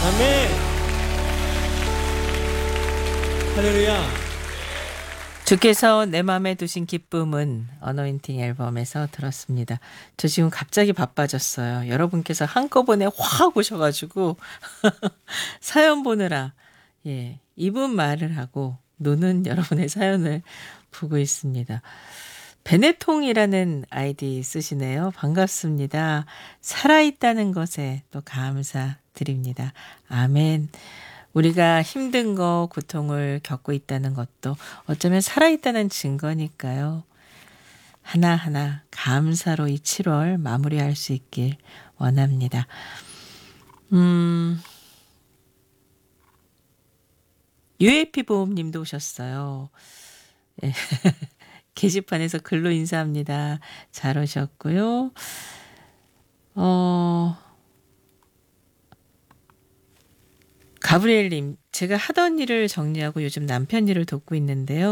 아멘. 할렐루야. 주께서 내 마음에 두신 기쁨은 어노인팅 앨범에서 들었습니다. 저 지금 갑자기 바빠졌어요. 여러분께서 한꺼번에 확 오셔가지고 사연 보느라 입은 말을 하고 눈은 여러분의 사연을 보고 있습니다. 베네통이라는 아이디 쓰시네요. 반갑습니다. 살아있다는 것에 또 감사드립니다. 아멘. 우리가 힘든 거, 고통을 겪고 있다는 것도 어쩌면 살아있다는 증거니까요. 하나하나 감사로 이 7월 마무리할 수 있길 원합니다. UAP 보험님도 오셨어요. 예. 게시판에서 글로 인사합니다. 잘 오셨고요. 가브리엘님, 제가 하던 일을 정리하고 요즘 남편 일을 돕고 있는데요.